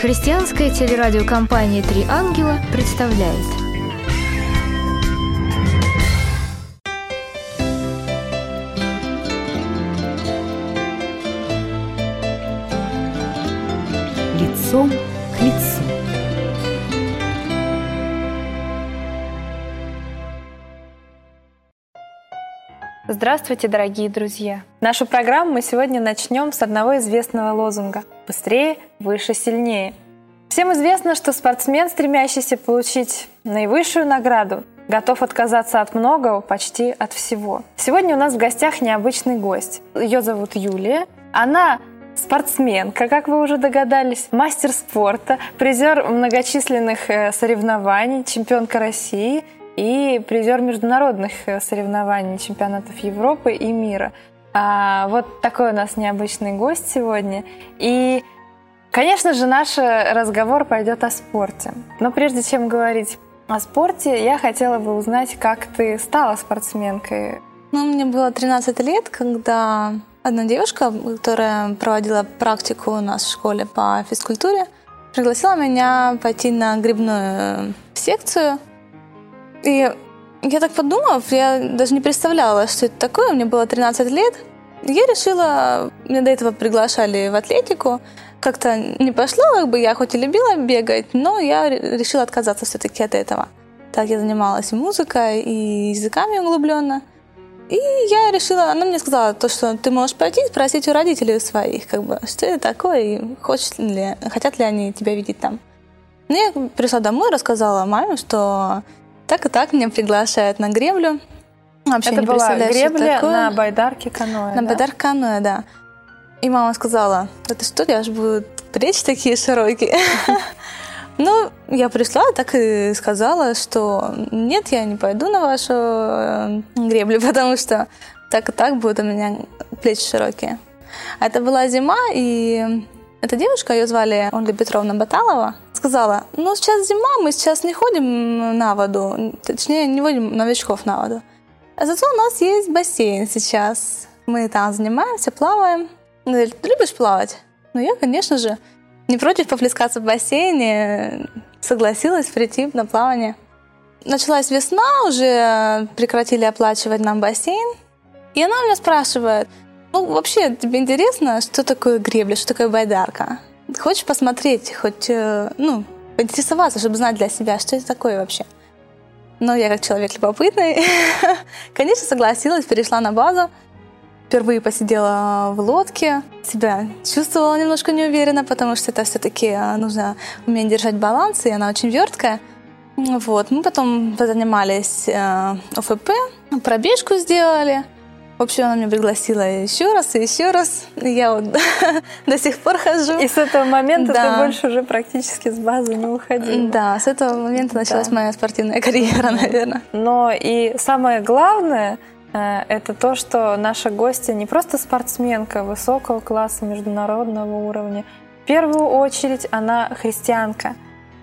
Христианская телерадиокомпания «Три ангела» представляет. Лицом к лицу. Здравствуйте, дорогие друзья! Нашу программу мы сегодня начнем с одного известного лозунга «Быстрее, выше, сильнее». Всем известно, что спортсмен, стремящийся получить наивысшую награду, готов отказаться от многого, почти от всего. Сегодня у нас в гостях необычный гость. Ее зовут Юлия. Она спортсменка, как вы уже догадались, мастер спорта, призер многочисленных соревнований, чемпионка России и призер международных соревнований, чемпионатов Европы и мира. Вот такой у нас необычный гость сегодня. И, конечно же, наш разговор пойдет о спорте. Но прежде чем говорить о спорте, я хотела бы узнать, как ты стала спортсменкой. Мне было 13 лет, когда одна девушка, которая проводила практику у нас в школе по физкультуре, пригласила меня пойти на гребную секцию. И я так подумав, я даже не представляла, что это такое. Мне было 13 лет. Я решила, меня до этого приглашали в атлетику. Как-то не пошло, я хоть и любила бегать, но я решила отказаться все-таки от этого. Так я занималась и музыкой, и языками углубленно. И я решила, она мне сказала, что ты можешь пойти и спросить у родителей своих, что это такое, и хотят ли они тебя видеть там. Но я пришла домой, рассказала маме, что так и так меня приглашают на греблю. Вообще это не была гребля на байдарке каноэ, На байдарке каноэ, да. И мама сказала, это что, у тебя же будут плечи такие широкие. Я пришла, так и сказала, что нет, я не пойду на вашу греблю, потому что так и так будут у меня плечи широкие. Это была зима, и эта девушка, ее звали Ольга Петровна Баталова, сказала, сейчас зима, мы сейчас не ходим на воду, точнее, не водим новичков на воду. А зато у нас есть бассейн сейчас. Мы там занимаемся, плаваем. Она говорит, ты любишь плавать? Я, конечно же, не против поплескаться в бассейне, согласилась прийти на плавание. Началась весна, уже прекратили оплачивать нам бассейн. И она меня спрашивает, вообще, тебе интересно, что такое гребля, что такое байдарка? Хочешь посмотреть, хоть, поинтересоваться, чтобы знать для себя, что это такое вообще? Я как человек любопытный, конечно, согласилась, перешла на базу. Впервые посидела в лодке, себя чувствовала немножко неуверенно, потому что это все-таки нужно уметь держать баланс, и она очень верткая. Мы потом позанимались ОФП, пробежку сделали. В общем, она меня пригласила еще раз и еще раз. Я до сих пор хожу. И с этого момента ты больше уже практически с базы не уходила. Да, с этого момента началась моя спортивная карьера, наверное. Но и самое главное, это то, что наша гостья не просто спортсменка высокого класса, международного уровня. В первую очередь она христианка.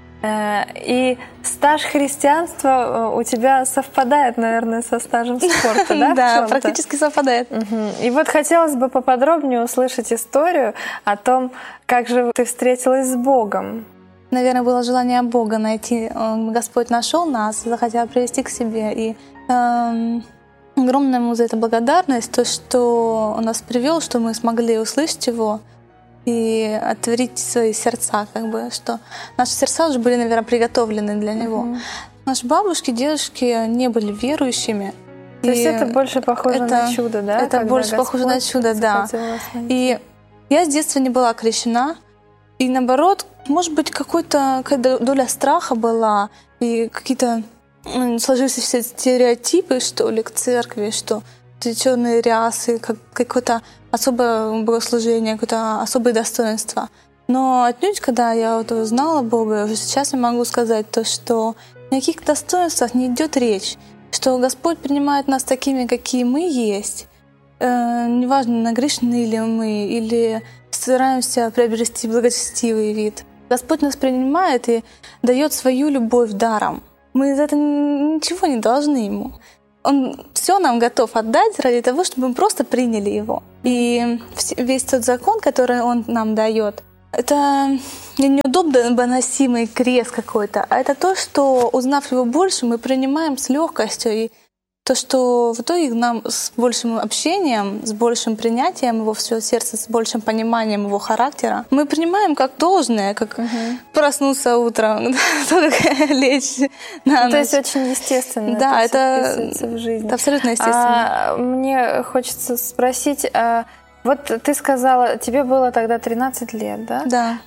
И стаж христианства у тебя совпадает, наверное, со стажем спорта, да? Да, практически совпадает. И хотелось бы поподробнее услышать историю о том, как же ты встретилась с Богом. Наверное, было желание Бога найти. Господь нашел нас, захотел привести к себе. И огромная ему за это благодарность, то, что он нас привел, что мы смогли услышать его и отворить свои сердца, что наши сердца уже были, наверное, приготовлены для него. Наши бабушки, дедушки не были верующими. То есть это больше похоже на чудо, да? Это больше похоже на чудо, да. И я с детства не была крещена. И наоборот, может быть, какая-то доля страха была, и какие-то сложились все стереотипы, что ли, к церкви, что черные рясы, какое-то особое богослужение, какое-то особое достоинство. Но отнюдь, когда я узнала Бога, уже сейчас я могу сказать то, что ни о каких достоинствах не идет речь, что Господь принимает нас такими, какие мы есть. Неважно, нагрешены ли мы, или стараемся приобрести благочестивый вид. Господь нас принимает и дает свою любовь даром. Мы за это ничего не должны Ему. Он все нам готов отдать ради того, чтобы мы просто приняли его. И весь тот закон, который он нам дает, Это не неудобно-выносимый крест какой-то, а это то, что, узнав его больше, мы принимаем с легкостью. И то, что в итоге нам с большим общением, с большим принятием его всего сердца, с большим пониманием его характера, мы принимаем как должное, как проснуться утром, как лечь на ночь. То есть очень естественно. Да, это вписывается в жизнь. Это абсолютно естественно. Мне хочется спросить, вот ты сказала, тебе было тогда 13 лет, да?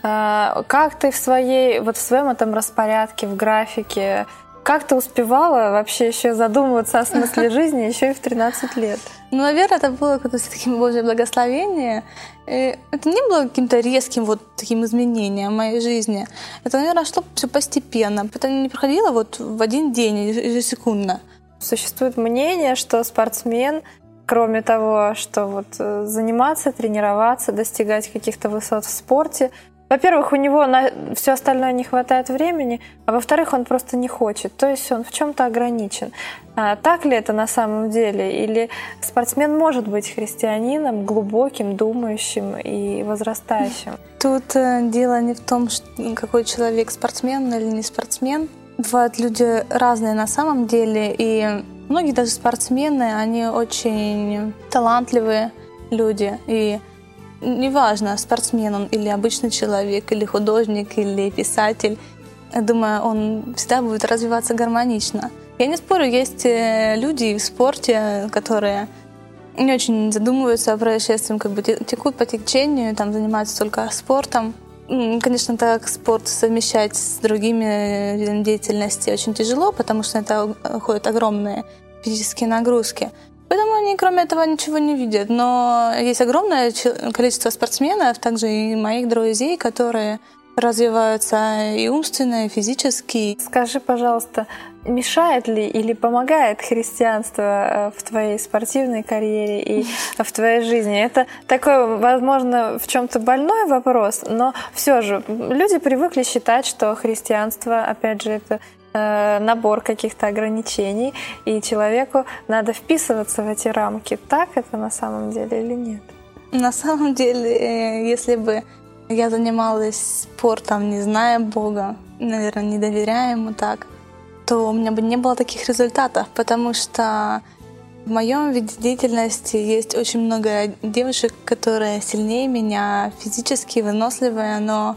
Да. Как ты в своем этом распорядке, в графике, как ты успевала вообще еще задумываться о смысле жизни еще и в 13 лет? Ну, наверное, это было какое-то все-таки Божье благословение. И это не было каким-то резким вот таким изменением в моей жизни. Это, наверное, шло все постепенно. Это не проходило вот в один день, ежесекундно. Существует мнение, что спортсмен, кроме того, что вот заниматься, тренироваться, достигать каких-то высот в спорте, во-первых, у него на все остальное не хватает времени, а во-вторых, он просто не хочет, то есть он в чем-то ограничен. Так ли это на самом деле? Или спортсмен может быть христианином, глубоким, думающим и возрастающим? Тут дело не в том, какой человек спортсмен или не спортсмен. Бывают люди разные на самом деле, и многие даже спортсмены, они очень талантливые люди, и неважно, спортсмен он или обычный человек, или художник, или писатель, я думаю, он всегда будет развиваться гармонично. Я не спорю, есть люди в спорте, которые не очень задумываются о происшествии, как бы текут по течению, там занимаются только спортом. Конечно, так спорт совмещать с другими видами деятельности очень тяжело, потому что это уходят огромные физические нагрузки. Поэтому они, кроме этого, ничего не видят. Но есть огромное количество спортсменов, также и моих друзей, которые развиваются и умственно, и физически. Скажи, пожалуйста, мешает ли или помогает христианство в твоей спортивной карьере и в твоей жизни? Это такой, возможно, в чем-то больной вопрос, но все же люди привыкли считать, что христианство, опять же, это набор каких-то ограничений, и человеку надо вписываться в эти рамки. Так это на самом деле или нет? На самом деле, если бы я занималась спортом, не зная Бога, наверное, не доверяя Ему так, то у меня бы не было таких результатов, потому что в моем виде деятельности есть очень много девушек, которые сильнее меня, физически выносливые, но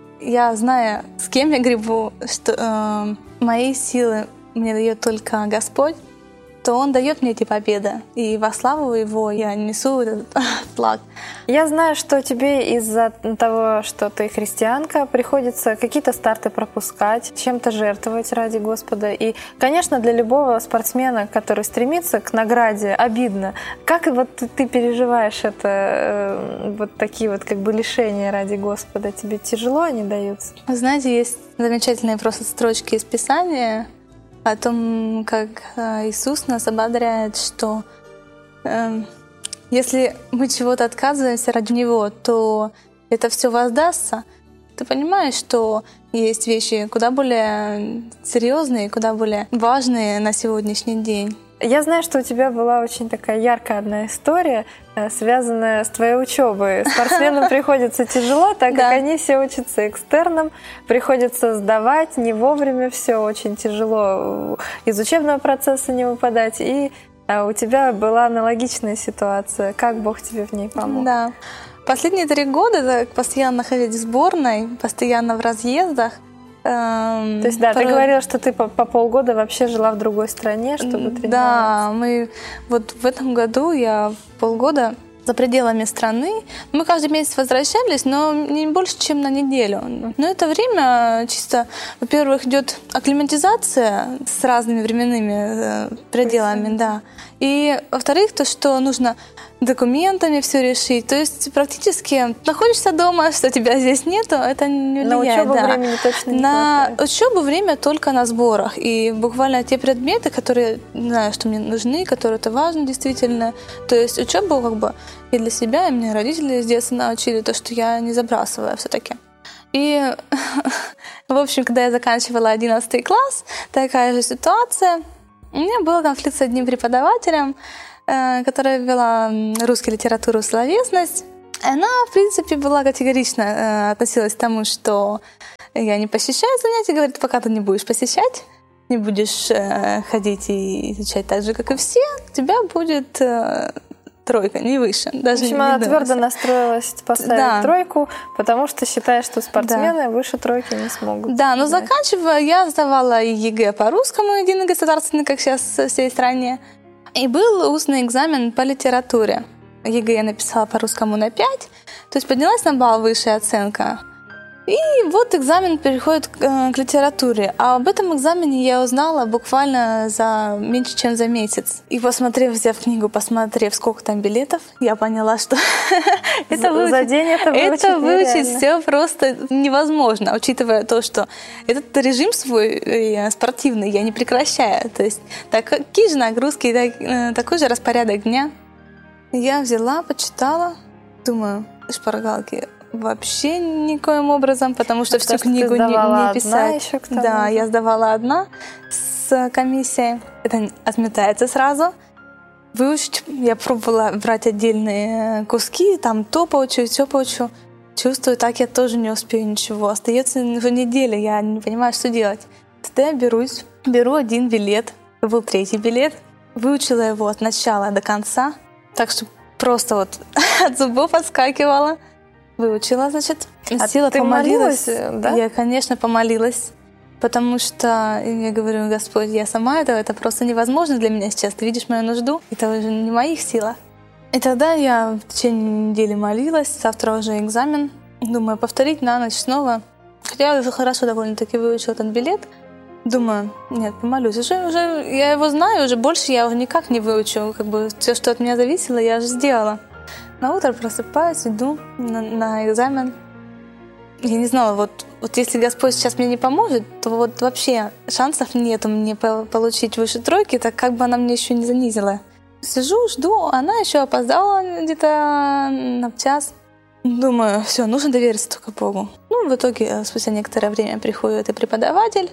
я знаю, с кем я гребу, что мои силы мне дает только Господь, то Он дает мне эти победы. И во славу Его я несу этот флаг. Я знаю, что тебе из-за того, что ты христианка, приходится какие-то старты пропускать, чем-то жертвовать ради Господа. И, конечно, для любого спортсмена, который стремится к награде, обидно. Как вот ты переживаешь это, вот такие вот как бы лишения ради Господа? Тебе тяжело они даются? Вы знаете, есть замечательные просто строчки из Писания о том, как Иисус нас ободряет, что если мы чего-то отказываемся ради Него, то это все воздастся. Ты понимаешь, что есть вещи куда более серьезные, куда более важные на сегодняшний день. Я знаю, что у тебя была очень такая яркая одна история, связанная с твоей учебой. Спортсменам приходится тяжело, так как они все учатся экстерном, приходится сдавать не вовремя, все очень тяжело из учебного процесса не выпадать. И у тебя была аналогичная ситуация. Как Бог тебе в ней помог? Да. Последние 3 года постоянно находилась в сборной, постоянно в разъездах. То есть, да, ты говорила, что ты по полгода вообще жила в другой стране, чтобы тренироваться. Да, мы вот в этом году я полгода за пределами страны. Мы каждый месяц возвращались, но не больше, чем на неделю. Но это время чисто, во-первых, идет акклиматизация с разными временными пределами, да. И, во-вторых, то, что нужно документами все решить. То есть практически находишься дома, что тебя здесь нету, это не влияет. На учебу времени точно не хватает. На учебу время только на сборах. И буквально те предметы, которые, знаю, что мне нужны, которые это важно действительно. То есть учебу как бы и для себя, и мне родители с детства научили, то, что я не забрасываю все-таки. И, в общем, когда я заканчивала 11 класс, такая же ситуация. У меня был конфликт с одним преподавателем, которая вела русскую литературу и словесность. Она, в принципе, была категорично относилась к тому, что я не посещаю занятия, говорит, пока ты не будешь посещать, не будешь ходить и изучать так же, как и все, у тебя будет тройка, не выше. Даже в общем, она твердо настроилась поставить тройку, потому что считает, что спортсмены выше тройки не смогут. Да, но заканчивая, я сдавала и ЕГЭ по русскому, единый государственный, как сейчас в всей стране, и был устный экзамен по литературе. ЕГЭ я написала по русскому на 5, то есть поднялась на балл высшая оценка. И вот экзамен переходит к литературе. А об этом экзамене я узнала буквально за меньше, чем за месяц. И взяв книгу, посмотрев, сколько там билетов, я поняла, что это выучить все просто невозможно, учитывая то, что этот режим свой спортивный я не прекращаю. То есть такие же нагрузки, такой же распорядок дня. Я взяла, почитала, думаю, шпаргалки вообще никоим образом, потому что всю книгу не писать. Да, я сдавала одна с комиссией. Это отметается сразу. Выучить я пробовала брать отдельные куски, там то поучу, все поучу. Чувствую, так я тоже не успею ничего. Остается уже неделя, я не понимаю, что делать. Тогда я беру один билет. Это был 3-й билет. Выучила его от начала до конца. Так что просто вот от зубов отскакивала. Выучила, значит, села, помолилась. Да? Я, конечно, помолилась, потому что я говорю, Господь, я сама это просто невозможно для меня сейчас. Ты видишь мою нужду, это уже не в моих силах. И тогда я в течение недели молилась, завтра уже экзамен. Думаю, повторить на ночь снова. Хотя я уже хорошо довольно-таки выучила этот билет. Думаю, нет, помолюсь. Уже я его знаю, уже больше я уже никак не выучу. Как бы все, что от меня зависело, я уже сделала. На утро просыпаюсь, иду на экзамен. Я не знала, вот если Господь сейчас мне не поможет, то вот вообще шансов нету мне получить выше тройки, так как бы она мне еще не занизила. Сижу, жду, она еще опоздала где-то на час. Думаю, все, нужно довериться только Богу. Ну, в итоге, спустя некоторое время приходит и преподаватель,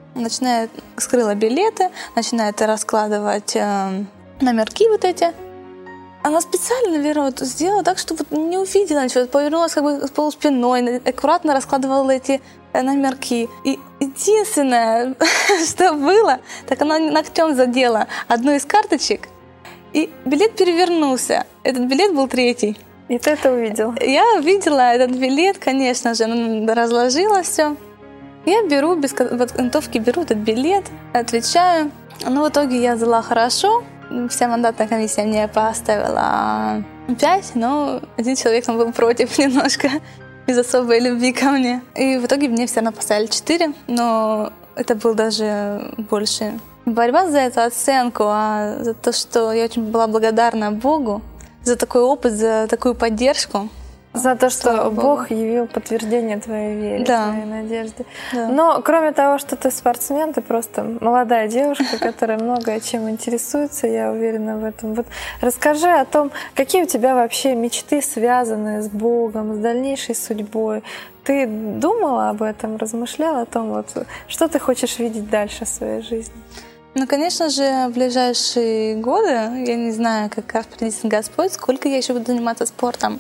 скрыла билеты, начинает раскладывать номерки вот эти. Она специально, наверное, сделала так, чтобы не увидела ничего, повернулась как бы полуспиной, аккуратно раскладывала эти номерки. И единственное, что было, так она ногтем задела одну из карточек, и билет перевернулся. Этот билет был 3-й. И ты это увидела? Я увидела этот билет, конечно же, разложила все. Я без подготовки беру этот билет, отвечаю. Но в итоге я сдала хорошо. Вся мандатная комиссия мне поставила 5, но один человек там был против немножко, без особой любви ко мне. И в итоге мне все равно поставили 4, но это был даже больше борьба за эту оценку, а за то, что я очень была благодарна Богу за такой опыт, за такую поддержку. За то, что Бог явил подтверждение твоей вере, твоей надежде. Да. Но кроме того, что ты спортсмен, ты просто молодая девушка, которая много чем интересуется, я уверена в этом. Вот расскажи о том, какие у тебя вообще мечты, связанные с Богом, с дальнейшей судьбой. Ты думала об этом, размышляла о том, что ты хочешь видеть дальше в своей жизни? Ну, конечно же, в ближайшие годы, я не знаю, как распорядится Господь, сколько я еще буду заниматься спортом.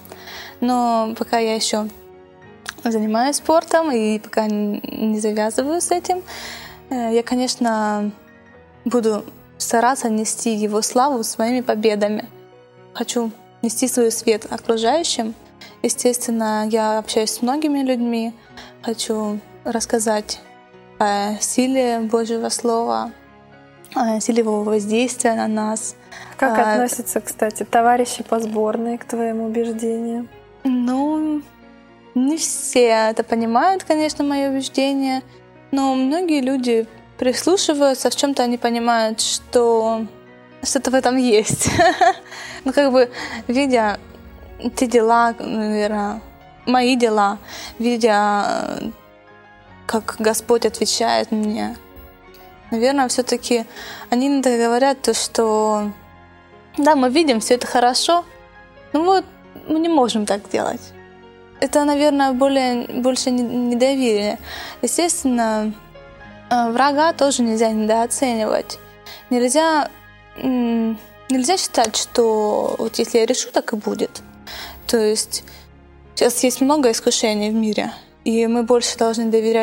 Но пока я еще занимаюсь спортом и пока не завязываю с этим, я, конечно, буду стараться нести Его славу своими победами. Хочу нести свой свет окружающим. Естественно, я общаюсь с многими людьми. Хочу рассказать о силе Божьего Слова, о силе Его воздействия на нас. Как относятся, кстати, товарищи по сборной к твоим убеждениям? Ну, не все это понимают, конечно, мои убеждения, но многие люди прислушиваются, в чем-то они понимают, что что-то в этом есть. Ну, как бы, видя те дела, наверное, мои дела, видя, как Господь отвечает мне, наверное, все-таки они иногда говорят то, что да, мы видим, все это хорошо, но вот мы не можем так делать. Это, наверное, больше недоверие. Естественно, врага тоже нельзя недооценивать. Нельзя считать, что вот если я решу, так и будет. То есть Сейчас есть много искушений в мире, и мы больше должны доверять